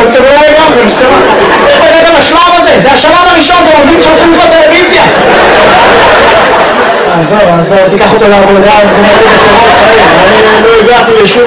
דוקטור אולי גם, נשמה. איך תגעת לשלב הזה? זה השלב הראשון, זה עובדים שהולכים לקרוא טלוויזיה. עזוב, תיקח אותו לעבודה, זה מוריד את החיים. אני לא הגעתי לשום